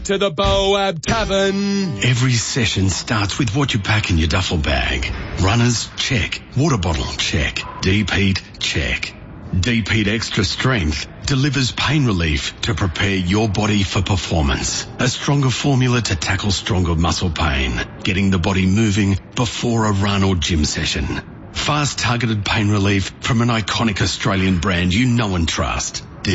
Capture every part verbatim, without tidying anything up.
To the Boab Tavern. Every session starts with what you pack in your duffel bag. Runners, check. Water bottle, check. Deep heat, check. Deep Heat Extra Strength delivers pain relief to prepare your body for performance. A stronger formula to tackle stronger muscle pain, getting the body moving before a run or gym session. Fast targeted pain relief from an iconic Australian brand you know and trust. Deep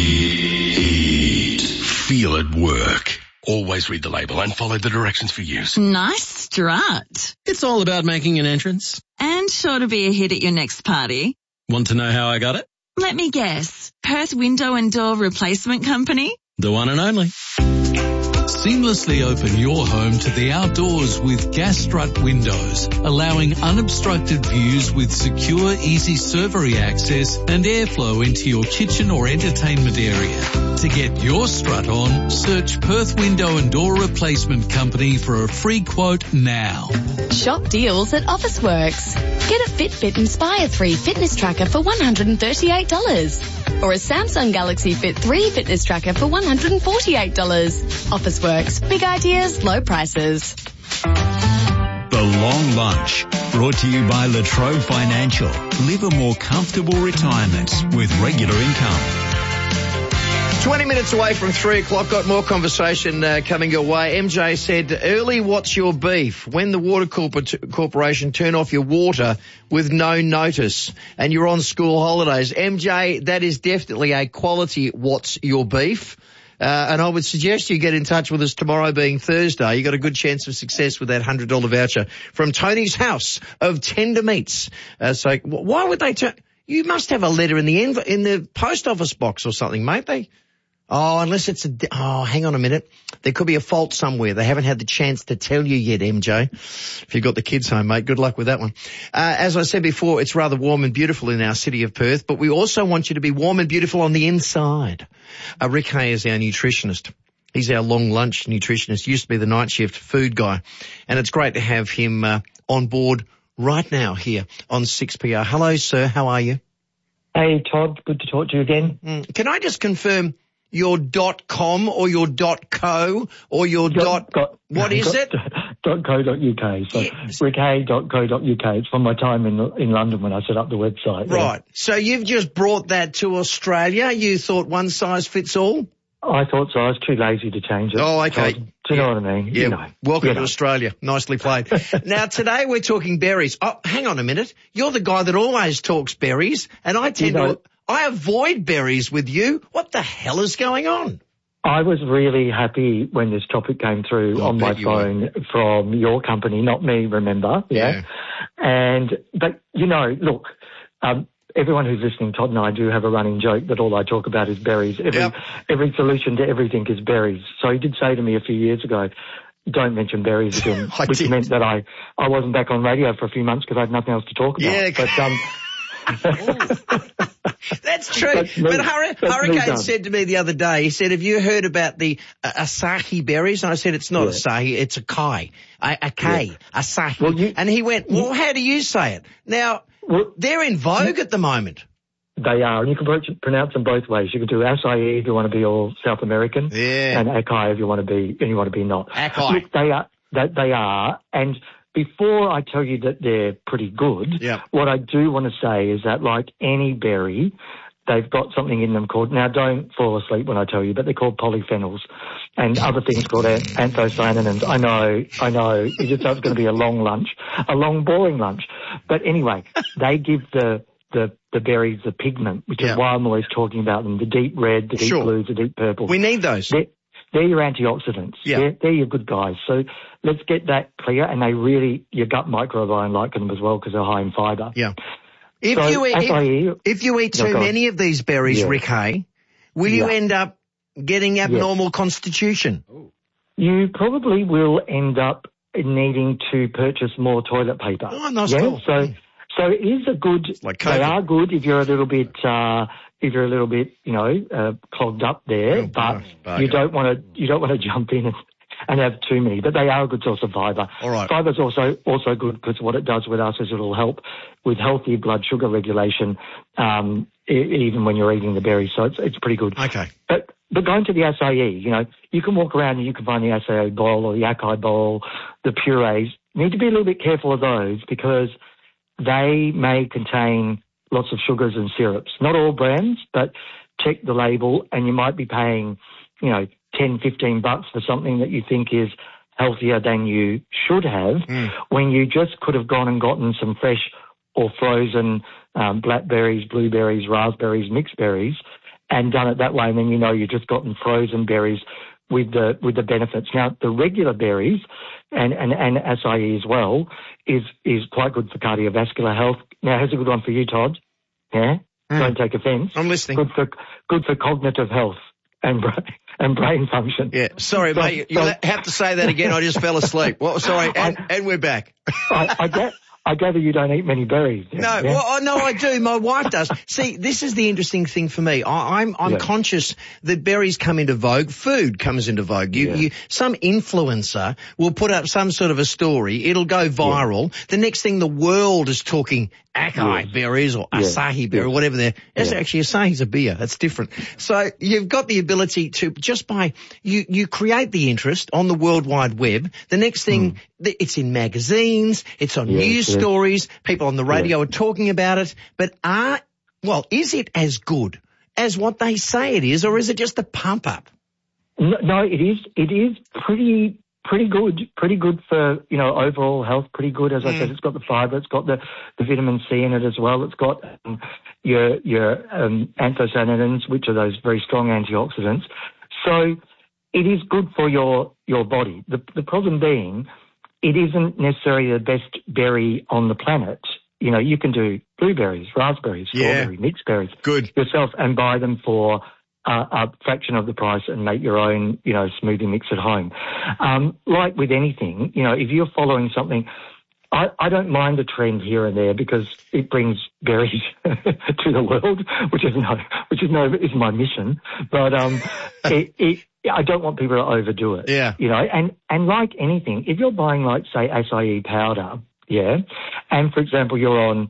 Heat. Feel it work. Always read the label and follow the directions for use. Nice strut. It's all about making an entrance. And sure to be a hit at your next party. Want to know how I got it? Let me guess. Perth Window and Door Replacement Company? The one and only. Seamlessly open your home to the outdoors with gas strut windows, allowing unobstructed views with secure, easy servery access and airflow into your kitchen or entertainment area. To get your strut on, search Perth Window and Door Replacement Company for a free quote now. Shop deals at Officeworks. Get a Fitbit Inspire three fitness tracker for one hundred thirty-eight dollars. Or a Samsung Galaxy Fit three fitness tracker for one hundred forty-eight dollars. Officeworks. Big ideas, low prices. The Long Lunch. Brought to you by Latrobe Financial. Live a more comfortable retirement with regular income. twenty minutes away from three o'clock. Got more conversation uh, coming your way. M J said, early, what's your beef? When the Water Corp- Corporation turn off your water with no notice and you're on school holidays. M J, that is definitely a quality what's your beef. Uh, and I would suggest you get in touch with us tomorrow being Thursday. You got a good chance of success with that one hundred dollars voucher from Tony's House of Tender Meats. Uh, so why would they turn... You must have a letter in the env- in the post office box or something, mate. They... Oh, unless it's a, oh, hang on a minute. There could be a fault somewhere. They haven't had the chance to tell you yet, M J. If you've got the kids home, mate, good luck with that one. Uh, as I said before, it's rather warm and beautiful in our city of Perth, but we also want you to be warm and beautiful on the inside. Uh, Rick Hay is our nutritionist. He's our long lunch nutritionist, used to be the night shift food guy. And it's great to have him uh, on board right now here on six P R. Hello, sir. How are you? Hey, Todd. Good to talk to you again. Mm. Can I just confirm your dot com or your dot co or your dot, dot what is it? dot co dot uk. So yes. rick hay dot co dot uk. It's from my time in in London when I set up the website. Right. Yeah. So you've just brought that to Australia. You thought one size fits all? I thought so. I was too lazy to change it. Oh, okay. So, do you know what I mean? Yeah. You know. Welcome you to know. Australia. Nicely played. Now, today we're talking berries. Oh, hang on a minute. You're the guy that always talks berries, and I tend you know, to... I avoid berries with you. What the hell is going on? I was really happy when this topic came through I'll on my phone were. from your company, not me, remember? Yeah. yeah. And, but, you know, look, um, everyone who's listening, Todd and I do have a running joke that all I talk about is berries. Every, yep. every solution to everything is berries. So he did say to me a few years ago, don't mention berries again, which did. meant that I, I wasn't back on radio for a few months because I had nothing else to talk about. Yeah. But, um, That's true. That's but Hur- That's Hurricane said to me the other day, he said, have you heard about the uh, Asahi berries? And I said, it's not yeah. Asahi, it's a Kai. A, a K, yeah. Asahi. Well, you, and he went, well, how do you say it? Now, well, they're in vogue at the moment. They are, and you can pronounce them both ways. You can do acai if you want to be all South American, yeah. and acai if you want to be, and you want to be not. Acai. Look, they are, they, they are, and before I tell you that they're pretty good, yep. what I do want to say is that like any berry, they've got something in them called, now don't fall asleep when I tell you, but they're called polyphenols and other things called anthocyanins. I know, I know, you just thought it was going to be a long lunch, a long boring lunch. But anyway, they give the, the, the berries the pigment, which yep. is why I'm always talking about them, the deep red, the deep sure. blues, the deep purples. We need those. They're, they're your antioxidants. Yeah. They're, they're your good guys. So let's get that clear. And they really, your gut microbiome like them as well because they're high in fibre. Yeah. If so you eat, if, eat, if you eat too no, many of these berries, yeah. Rick Hay, will yeah. you end up getting abnormal yeah. constitution? You probably will end up needing to purchase more toilet paper. Oh, nice. Yeah. Cool. So, so it is a good. Like they are good if you're a little bit. Uh, if you're a little bit, you know, uh, clogged up there, oh, but gosh, you don't want to. You don't want to jump in and, and have too many. But they are a good source of fibre. All right. Fibre is also also good because what it does with us is it'll help with healthy blood sugar regulation, um, e- even when you're eating the berries. So it's it's pretty good. Okay. But but going to the acai, you know, you can walk around and you can find the acai bowl or the acai bowl, the purees. You need to be a little bit careful of those because they may contain lots of sugars and syrups. Not all brands, but check the label and you might be paying, you know, ten, fifteen bucks for something that you think is healthier than you should have mm. when you just could have gone and gotten some fresh or frozen um, blackberries, blueberries, raspberries, mixed berries and done it that way. And then you know you've just gotten frozen berries with the with the benefits. Now, the regular berries and, and, and acai as well is is quite good for cardiovascular health. Now, here's a good one for you, Todd. Yeah? Mm. Don't take offence. I'm listening. Good for, good for cognitive health and brain, and brain function. Yeah, sorry, so, mate. You'll so, have to say that again. I just fell asleep. Well, sorry, and, I, and we're back. I, I get... I gather you don't eat many berries. No, yeah? well, no, I do. My wife does. See, this is the interesting thing for me. I, I'm I'm yeah. conscious that berries come into vogue. Food comes into vogue. You, yeah. you, some influencer will put up some sort of a story. It'll go viral. Yeah. The next thing, the world is talking acai yes. berries or yeah. acai berry, yeah. whatever they're. That's yeah. actually acai's a beer. That's different. So you've got the ability to just by you you create the interest on the World Wide Web. The next thing, mm. it's in magazines. It's on yeah, news yeah. stories. People on the radio yeah. are talking about it. But are well, is it as good as what they say it is, or is it just a pump up? No, no it is. It is pretty. Pretty good, pretty good for, you know, overall health, pretty good. As I mm. said, it's got the fibre, it's got the, the vitamin C in it as well. It's got um, your, your um, anthocyanidins, which are those very strong antioxidants. So it is good for your, your body. The, the problem being, it isn't necessarily the best berry on the planet. You know, you can do blueberries, raspberries, strawberries, yeah. mixed berries good. yourself and buy them for Uh, a fraction of the price and make your own, you know, smoothie mix at home. Um, like with anything, you know, if you're following something, I, I don't mind a trend here and there because it brings berries to the world, which is no, which is no, is my mission. But um, it, it, I don't want people to overdo it. Yeah. You know, and and like anything, if you're buying like say acai powder, yeah, and for example you're on.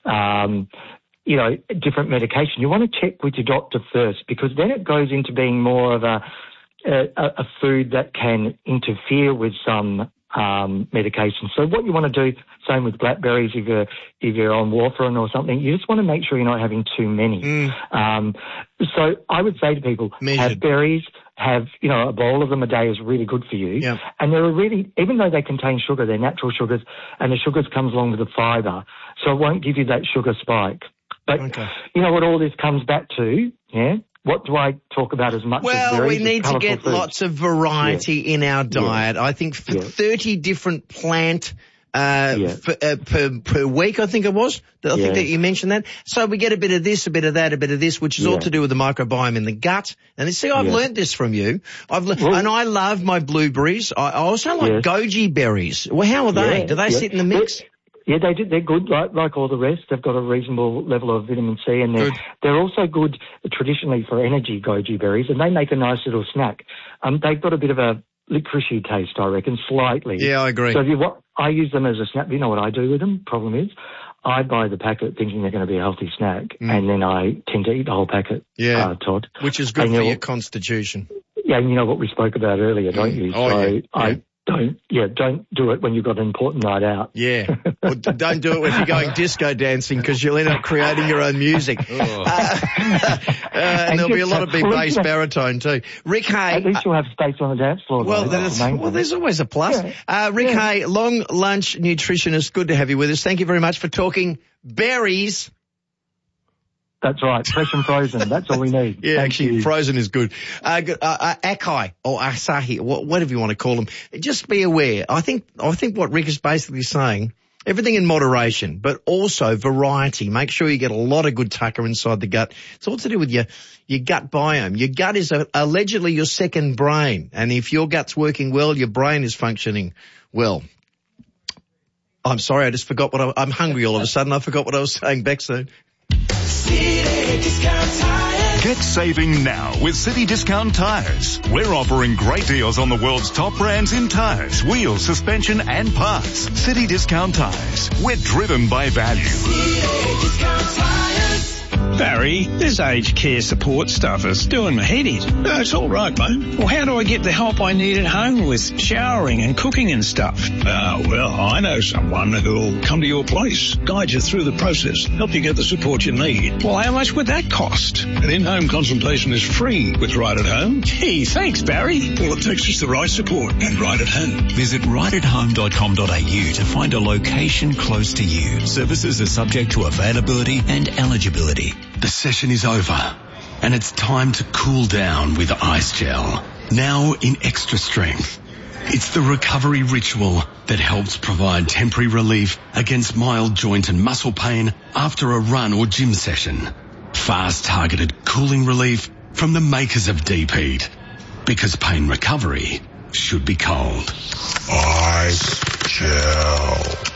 Um, you know, different medication. You want to check with your doctor first because then it goes into being more of a a, a food that can interfere with some um, medication. So what you want to do, same with blackberries, if you're if you're on warfarin or something, you just want to make sure you're not having too many. Mm. Um, so I would say to people, Measured. have berries. Have, you know, a bowl of them a day is really good for you. Yep. And they're really, even though they contain sugar, they're natural sugars, and the sugars comes along with the fibre, so it won't give you that sugar spike. But okay. you know what all this comes back to, yeah? What do I talk about as much well, as berries? Well, we need to get foods. lots of variety yeah. in our diet. Yeah. I think for yeah. thirty different plant uh, yeah. for, uh, per, per week, I think it was. I yeah. think that you mentioned that. So we get a bit of this, a bit of that, a bit of this, which is yeah. all to do with the microbiome in the gut. And you see, I've yeah. learnt this from you. I've le- well, and I love my blueberries. I also like yes. goji berries. Well, how are they? Yeah. Do they yeah. sit in the mix? Yeah, they do. They're good, like like all the rest. They've got a reasonable level of vitamin C, and they're good. they're also good traditionally for energy. Goji berries, and they make a nice little snack. Um, they've got a bit of a licoricey taste, I reckon, slightly. Yeah, I agree. So if you what I use them as a snack. You know what I do with them? Problem is, I buy the packet thinking they're going to be a healthy snack, mm. and then I tend to eat the whole packet. Yeah, uh, Todd, which is good and for your constitution. Yeah, and you know what we spoke about earlier, don't you? Oh, so yeah. I. Yeah. Don't, yeah, don't do it when you've got an important night out. Yeah. Well, don't do it if you're going disco dancing because you'll end up creating your own music. Oh. Uh, uh, and there'll be a lot of big bass baritone too. Rick Hay. At least you'll have space on the dance floor. Well, though, the well there's always a plus. Yeah. Uh, Rick yeah. Hay, long lunch nutritionist. Good to have you with us. Thank you very much for talking berries. That's right, fresh and frozen. That's all we need. Yeah, Thank actually, you. frozen is good. Uh, uh, uh, acai or asahi, whatever you want to call them. Just be aware. I think I think what Rick is basically saying, everything in moderation, but also variety. Make sure you get a lot of good tucker inside the gut. It's all to do with your your gut biome. Your gut is a, allegedly your second brain, and if your gut's working well, your brain is functioning well. I'm sorry, I just forgot what I, I'm hungry all of a sudden. I forgot what I was saying. Back soon. Get saving now with City Discount Tires. We're offering great deals on the world's top brands in tires, wheels, suspension and parts. City Discount Tires. We're driven by value. City Discount Tires. Barry, this aged care support stuff is doing my head in. No, it's all right, mate. Well, how do I get the help I need at home with showering and cooking and stuff? Ah, well, I know someone who'll come to your place, guide you through the process, help you get the support you need. Well, how much would that cost? An in-home consultation is free with Right at Home. Gee, thanks, Barry. All it takes is the right support and Right at Home. Visit right at home dot com dot a u to find a location close to you. Services are subject to availability and eligibility. The session is over, and it's time to cool down with Ice Gel. Now in extra strength. It's the recovery ritual that helps provide temporary relief against mild joint and muscle pain after a run or gym session. Fast targeted cooling relief from the makers of Deep-Heat. Because pain recovery should be cold. Ice Gel.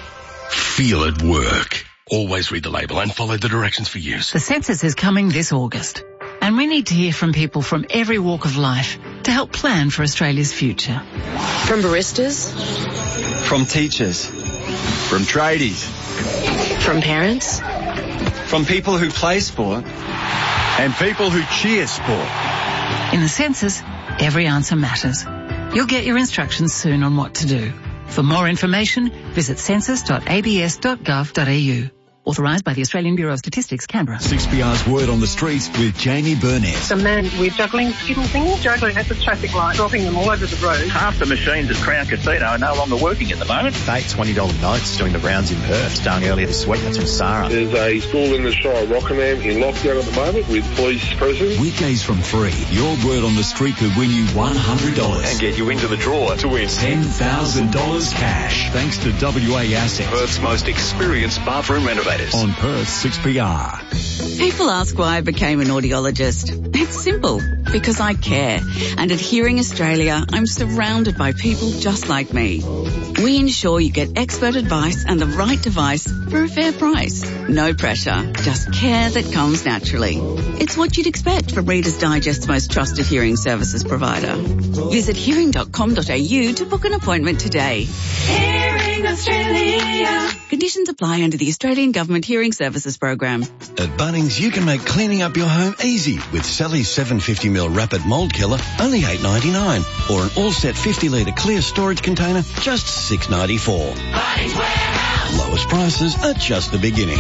Feel it work. Always read the label and follow the directions for use. The census is coming this August, and we need to hear from people from every walk of life to help plan for Australia's future. From baristas, from teachers, from tradies, from parents, from people who play sport, and people who cheer sport. In the census, every answer matters. You'll get your instructions soon on what to do. For more information, visit census dot a b s dot gov dot a u. Authorised by the Australian Bureau of Statistics, Canberra. six B R's Word on the Streets with Jamie Burnett. Some man with juggling hidden things, juggling at the traffic light, dropping them all over the road. Half the machines at Crown Casino are no longer working at the moment. Fake twenty dollar notes doing the rounds in Perth. Starting earlier this week, that's from Sarah. There's a school in the Shire, Rockingham, in lockdown at the moment with police present. Weekdays from three, your Word on the Street could win you one hundred dollars. And get you into the draw to win ten thousand dollars cash. Thanks to W A Assets. Perth's most experienced bathroom renovators. On Perth six B R. People ask why I became an audiologist. It's simple, because I care. And at Hearing Australia, I'm surrounded by people just like me. We ensure you get expert advice and the right device for a fair price. No pressure, just care that comes naturally. It's what you'd expect from Reader's Digest's most trusted hearing services provider. Visit hearing dot com dot a u to book an appointment today. Hearing Australia. Conditions apply under the Australian Government Hearing Services Program. At Bunnings, you can make cleaning up your home easy with Sally's seven hundred fifty milliliter Rapid Mold Killer, only eight ninety-nine, or an all-set fifty litre clear storage container, just six ninety-four. Bunnings Warehouse. Lowest prices are just the beginning.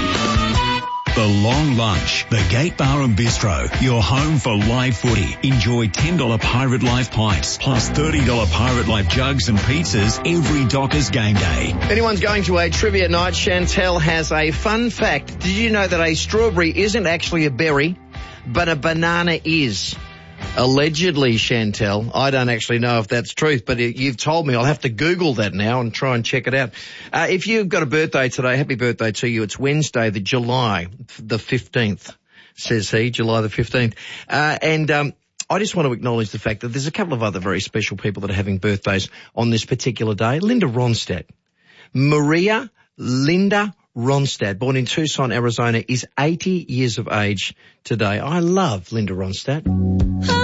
The Long Lunch, the Gate Bar and Bistro, your home for live footy. Enjoy ten dollar Pirate Life pints, plus thirty dollar Pirate Life jugs and pizzas every Dockers game day. If anyone's going to a trivia night, Chantel has a fun fact. Did you know that a strawberry isn't actually a berry, but a banana is? Allegedly, Chantel. I don't actually know if that's truth, but you've told me. I'll have to Google that now and try and check it out. Uh, if you've got a birthday today, happy birthday to you. It's Wednesday, the July the fifteenth, says he, July the fifteenth. Uh, and um, I just want to acknowledge the fact that there's a couple of other very special people that are having birthdays on this particular day. Linda Ronstadt. Maria Linda Ronstadt, born in Tucson, Arizona, is eighty years of age today. I love Linda Ronstadt.